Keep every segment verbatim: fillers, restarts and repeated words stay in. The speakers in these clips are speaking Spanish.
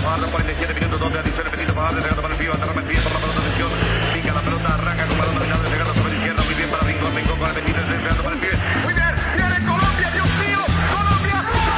Fajardo, cuarenta y siete minutos, donde adición el Benito Fajardo, llegando para el pío, aterra el pie por la pelota de acción. Pica la pelota, arranca con balón dominado, llegando sobre la izquierda, muy bien para Rincón, Rincón con el Benito, llegando para el pie. Muy bien, viene Colombia, Dios mío, Colombia.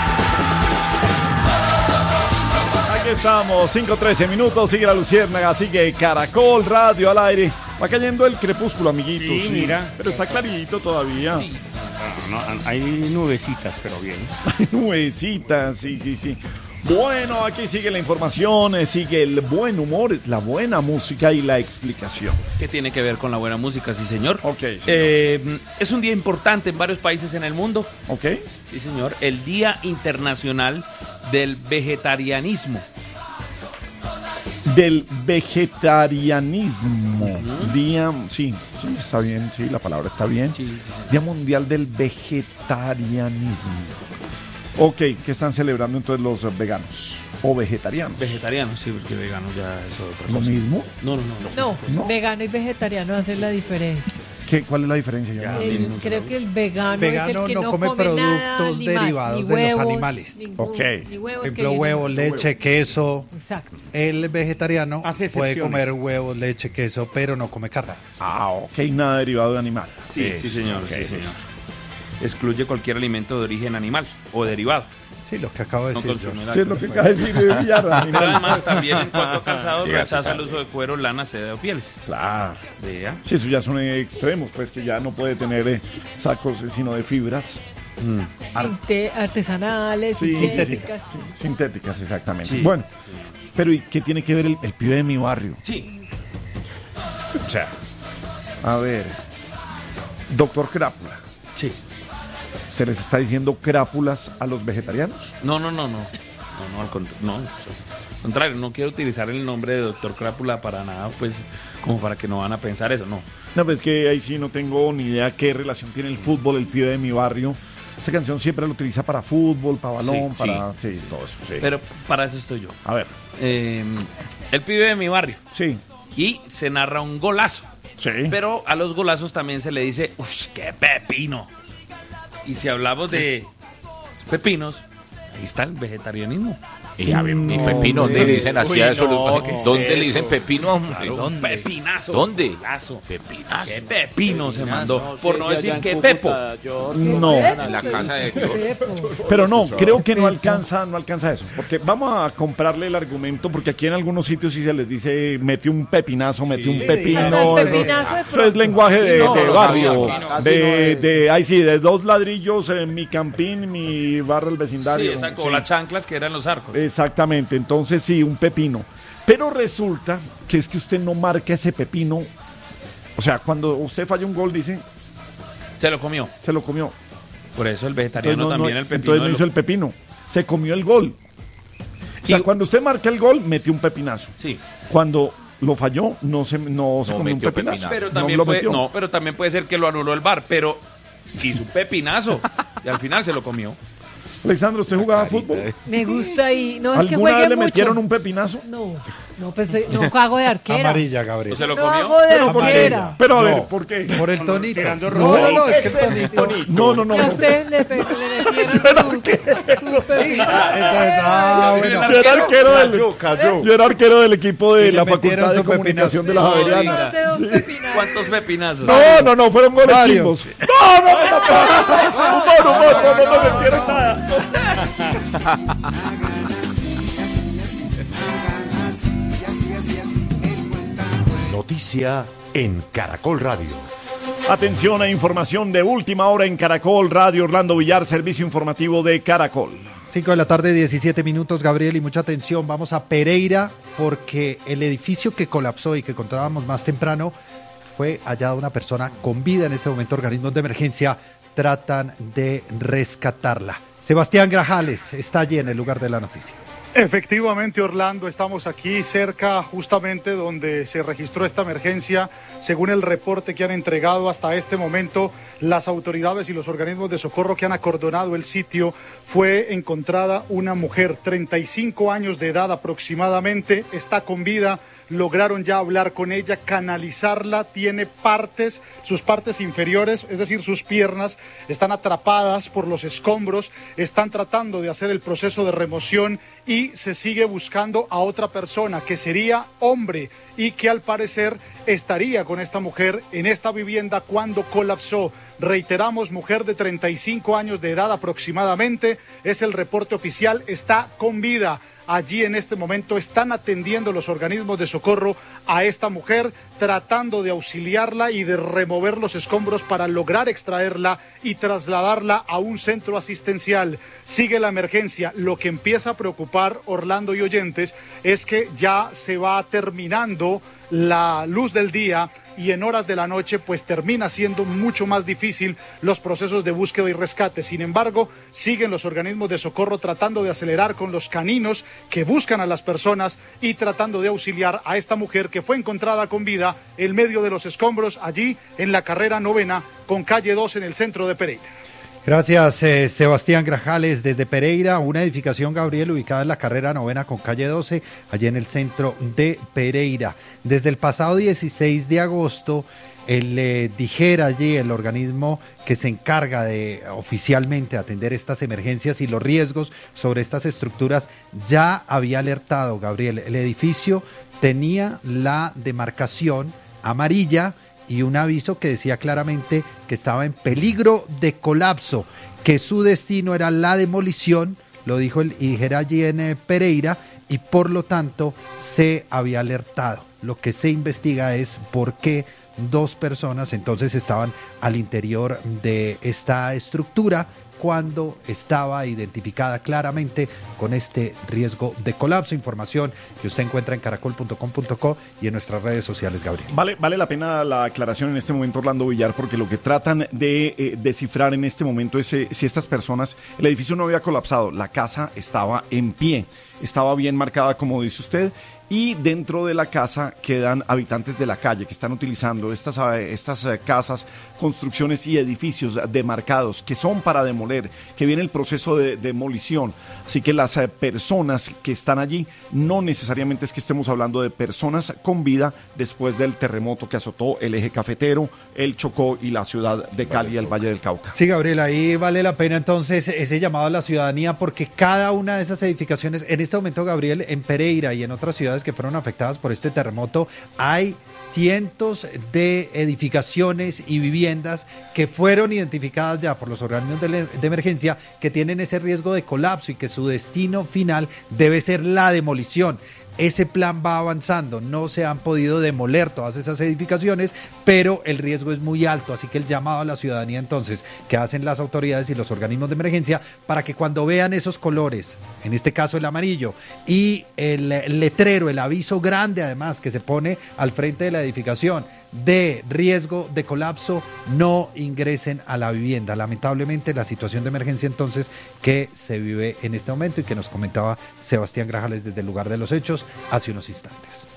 Aquí estamos, cinco trece minutos, sigue la Luciérnaga, sigue Caracol Radio al aire. Va cayendo el crepúsculo, amiguitos. Sí, sí, mira. Pero está clarito todavía. Sí. No, no, hay nubecitas, pero bien. Nubecitas, sí, sí, sí. Bueno, aquí sigue la información, eh, sigue el buen humor, la buena música y la explicación. ¿Qué tiene que ver con la buena música? Sí, señor. Ok, señor. Eh, es un día importante en varios países en el mundo. ¿Ok? Sí, señor. El Día Internacional del Vegetarianismo. Del vegetarianismo. Uh-huh. Día, sí, sí, está bien, sí, la palabra está bien. Sí, sí, sí. Día Mundial del Vegetarianismo. Ok, ¿qué están celebrando entonces los veganos o vegetarianos? Vegetarianos, sí, porque vegano ya es otra ¿Lo cosa. mismo? No, no, no. No, ¿No? vegano y vegetariano hacen la diferencia. ¿Qué, ¿Cuál es la diferencia? Yo Ya, no sí, El- sé. no, creo no. que el vegano, Vegano es el que no no, come come nada productos animal, derivados ni de los huevos, animales. ningún- Ok. ni huevos Por que ejemplo, vienen- huevo, leche, queso. Exacto. El vegetariano Hace puede excepciones. comer huevos, leche, queso, pero no come carne. Ah, ok, nada derivado de animal. Sí, sí, señor, ok. sí, señor. Excluye cualquier alimento de origen animal o derivado. Sí, lo que acabo de No decir yo. consume Sí, es lo que acaba de decir de Villar, Pero además también en cuanto a calzado Llegaste rechaza el tarde. uso de cuero, lana, seda o pieles. Claro. Vea. Sí, eso ya son extremos, pues que ya no puede tener eh, sacos eh, sino de fibras. Sinte- artesanales, Sí, sintéticas. sí, sintéticas, exactamente. Sí. Bueno, pero ¿y qué tiene que ver el, el pibe de mi barrio? Sí. O sea, a ver, doctor Crápula, Sí. ¿se les está diciendo crápulas a los vegetarianos? No, no, no, no. No, no, al cont- no, al contrario, no quiero utilizar el nombre de doctor Crápula para nada, pues, como para que no van a pensar eso, no. No, pues que ahí sí no tengo ni idea qué relación tiene el fútbol, el pibe de mi barrio. Esta canción siempre la utiliza para fútbol, para balón, Sí, para... Sí, sí, todo eso, sí. Pero para eso estoy yo. A ver, Eh, el pibe de mi barrio. sí, Y se narra un golazo. sí. Pero a los golazos también se le dice, uff, qué pepino. Y si hablamos de pepinos, ahí está el vegetarianismo. Y a ver, mi No, pepino, ¿dónde hombre. le dicen así Uy, a eso? no, ¿qué es ¿Dónde le eso? dicen pepino, hombre? Un pepinazo. ¿Dónde? Golazo. Pepinazo. Qué pepino se mandó. Sí, Por sí, no allá decir en que Cúcuta, pepo. yo- No. En la casa de Dios. Pero no, creo que no alcanza, no alcanza eso. Porque vamos a comprarle el argumento, porque aquí en algunos sitios sí se les dice mete un pepinazo, mete un pepino. Hasta el eso- pepinazo de Eso es lenguaje de, No, de no, barrio. aquí no, casi de, no es. de, ay sí, de dos ladrillos en mi campín, mi barra, el vecindario. Sí, exacto. Sí. O las chanclas que eran los arcos. Exactamente, entonces sí, un pepino. Pero resulta que es que usted no marca ese pepino. O sea, cuando usted falla un gol, dice, Se lo comió. se lo comió. Por eso el Entonces vegetariano no, no- también el pepino. entonces no de lo- hizo el pepino, se comió el gol. O sea, Y- cuando usted marca el gol, metió un pepinazo. Sí. Cuando lo falló, no se, no se No comió un metió pepinazo. pepinazo. Pero No también, lo puede, metió. no, pero también puede ser que lo anuló el bar, pero hizo un pepinazo y al final se lo comió. Alexandra, ¿usted jugaba fútbol? Me gusta y no es que ¿Alguna juegue vez le mucho. metieron un pepinazo? No, no, pues soy- no hago de arquera. Amarilla, ¿O Gabriel. se lo No comió? hago de Pero, ¿por qué? arquera. Pero a ver, No. ¿por qué? Por el tonito. tirando No, no, no, es que el Ese tonito. No, no, no. Y a no. usted le, pe- le metieron su, su pepino. Entonces, ah, bueno. Yo era arquero del, yo era arquero del equipo de Y le la metieron Facultad de su Comunicación de la No, Javeriana. Más de dos pepinazos. ¿Cuántos pepinazos? No, no, no, fueron goles Varios. chimbos. No, no, no, no, no, no, no, no, no, no me metieron nada. Noticia en Caracol Radio. Atención a información de última hora en Caracol Radio. Orlando Villar, servicio informativo de Caracol. cinco de la tarde, diecisiete minutos, Gabriel, y mucha atención. Vamos a Pereira porque el edificio que colapsó y que contábamos más temprano fue hallada una persona con vida. En este momento, organismos de emergencia tratan de rescatarla. Sebastián Grajales está allí en el lugar de la noticia. Efectivamente, Orlando, estamos aquí cerca justamente donde se registró esta emergencia. Según el reporte que han entregado hasta este momento las autoridades y los organismos de socorro que han acordonado el sitio, fue encontrada una mujer, treinta y cinco años de edad aproximadamente, está con vida, lograron ya hablar con ella, canalizarla, tiene partes, sus partes inferiores, es decir, sus piernas, están atrapadas por los escombros, están tratando de hacer el proceso de remoción y se sigue buscando a otra persona que sería hombre y que al parecer estaría con esta mujer en esta vivienda cuando colapsó. Reiteramos, mujer de treinta y cinco años de edad aproximadamente, es el reporte oficial, está con vida. Allí en este momento están atendiendo los organismos de socorro a esta mujer, tratando de auxiliarla y de remover los escombros para lograr extraerla y trasladarla a un centro asistencial. Sigue la emergencia. Lo que empieza a preocupar, Orlando y oyentes, es que ya se va terminando la luz del día y en horas de la noche pues termina siendo mucho más difícil los procesos de búsqueda y rescate. Sin embargo, siguen los organismos de socorro tratando de acelerar con los caninos que buscan a las personas y tratando de auxiliar a esta mujer que fue encontrada con vida en medio de los escombros allí en la carrera novena con calle dos en el centro de Pereira. Gracias, eh, Sebastián Grajales, desde Pereira, una edificación, Gabriel, ubicada en la carrera novena con calle doce, allí en el centro de Pereira. Desde el pasado dieciséis de agosto, el eh, dijera allí, el organismo que se encarga de oficialmente atender estas emergencias y los riesgos sobre estas estructuras, ya había alertado, Gabriel. El edificio tenía la demarcación amarilla y un aviso que decía claramente que estaba en peligro de colapso, que su destino era la demolición, lo dijo el IGERA allí en eh, Pereira, y por lo tanto se había alertado. Lo que se investiga es por qué dos personas entonces estaban al interior de esta estructura cuando estaba identificada claramente con este riesgo de colapso. Información que usted encuentra en caracol punto com punto co y en nuestras redes sociales, Gabriel. Vale, vale la pena la aclaración en este momento, Orlando Villar, porque lo que tratan de eh, descifrar en este momento es eh, si estas personas, el edificio no había colapsado, la casa estaba en pie, estaba bien marcada como dice usted, y dentro de la casa quedan habitantes de la calle que están utilizando estas, estas eh, casas, construcciones y edificios demarcados que son para demoler, que viene el proceso de demolición. Así que las eh, personas que están allí no necesariamente es que estemos hablando de personas con vida después del terremoto que azotó el eje cafetero, el Chocó y la ciudad de Cali y el Valle del Cauca. Sí, Gabriel, ahí vale la pena entonces ese llamado a la ciudadanía, porque cada una de esas edificaciones, en este momento, Gabriel, en Pereira y en otras ciudades que fueron afectadas por este terremoto, hay cientos de edificaciones y viviendas que fueron identificadas ya por los organismos de, de emergencia que tienen ese riesgo de colapso y que su destino final debe ser la demolición. Ese plan va avanzando, no se han podido demoler todas esas edificaciones, pero el riesgo es muy alto, así que el llamado a la ciudadanía entonces, que hacen las autoridades y los organismos de emergencia, para que cuando vean esos colores, en este caso el amarillo, y el letrero, el aviso grande además que se pone al frente de la edificación de riesgo de colapso, no ingresen a la vivienda. Lamentablemente la situación de emergencia entonces que se vive en este momento y que nos comentaba Sebastián Grajales desde el lugar de los hechos hace unos instantes.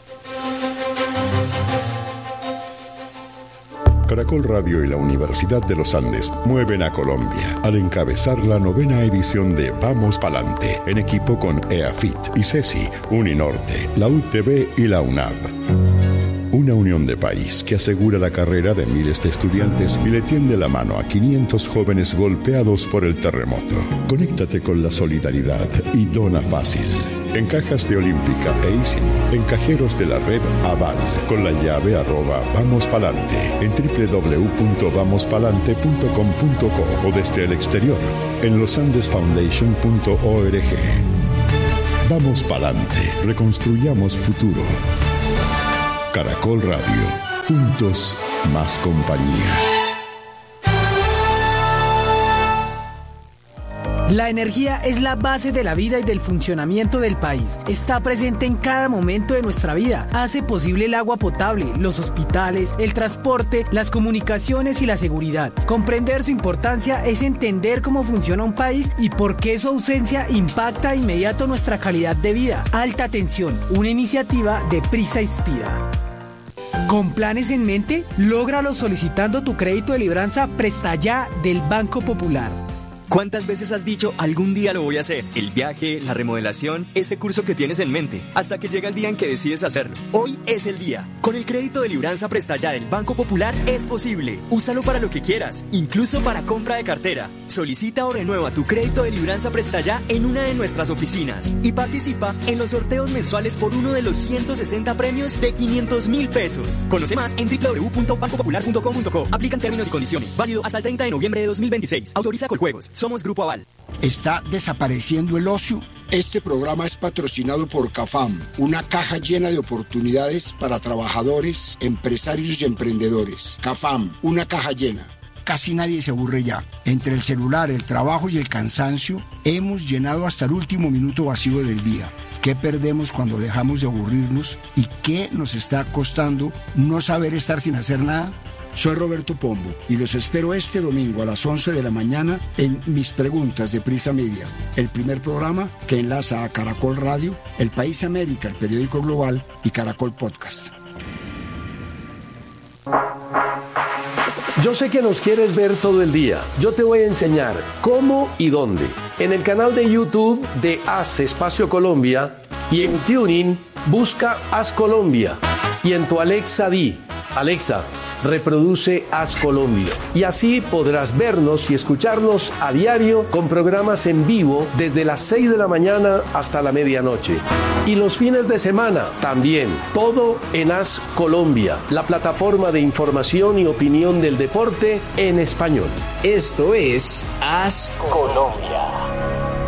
Caracol Radio y la Universidad de los Andes mueven a Colombia al encabezar la novena edición de Vamos Palante, en equipo con EAFIT, ICESI, Uninorte, la U T V y la UNAV. Una unión de país que asegura la carrera de miles de estudiantes y le tiende la mano a quinientos jóvenes golpeados por el terremoto. Conéctate con la solidaridad y dona fácil. En cajas de Olímpica e Ísimo, en cajeros de la red Aval, con la llave arroba Vamos Palante, en doble u doble u doble u punto vamos palante punto com punto co o desde el exterior, en los andes foundation punto org. Vamos Palante, reconstruyamos futuro. Caracol Radio, juntos más compañía. La energía es la base de la vida y del funcionamiento del país. Está presente en cada momento de nuestra vida. Hace posible el agua potable, los hospitales, el transporte, las comunicaciones y la seguridad. Comprender su importancia es entender cómo funciona un país y por qué su ausencia impacta de inmediato nuestra calidad de vida. Alta Tensión, una iniciativa de Prisa Inspira. ¿Con planes en mente? Lógralo solicitando tu crédito de libranza Presta Ya del Banco Popular. ¿Cuántas veces has dicho algún día lo voy a hacer? El viaje, la remodelación, ese curso que tienes en mente, hasta que llega el día en que decides hacerlo. Hoy es el día. Con el crédito de Libranza Presta Ya del Banco Popular es posible. Úsalo para lo que quieras, incluso para compra de cartera. Solicita o renueva tu crédito de Libranza Presta Ya en una de nuestras oficinas y participa en los sorteos mensuales por uno de los ciento sesenta premios de quinientos mil pesos. Conoce más en doble u doble u doble u punto banco popular punto com punto co. Aplican términos y condiciones. Válido hasta el treinta de noviembre de dos mil veintiséis. Autoriza Coljuegos. Somos Grupo Aval. ¿Está desapareciendo el ocio? Este programa es patrocinado por CAFAM, una caja llena de oportunidades para trabajadores, empresarios y emprendedores. CAFAM, una caja llena. Casi nadie se aburre ya. Entre el celular, el trabajo y el cansancio, hemos llenado hasta el último minuto vacío del día. ¿Qué perdemos cuando dejamos de aburrirnos? ¿Y qué nos está costando no saber estar sin hacer nada? Soy Roberto Pombo y los espero este domingo a las once de la mañana en Mis Preguntas de Prisa Media, el primer programa que enlaza a Caracol Radio, El País América, el periódico global y Caracol Podcast. Yo sé que nos quieres ver todo el día. Yo te voy a enseñar cómo y dónde. En el canal de YouTube de Haz Espacio Colombia y en TuneIn busca Haz Colombia. Y en tu Alexa di, Alexa, reproduce Haz Colombia. Y así podrás vernos y escucharnos a diario con programas en vivo desde las seis de la mañana hasta la medianoche. Y los fines de semana también. Todo en Haz Colombia, la plataforma de información y opinión del deporte en español. Esto es Haz Colombia.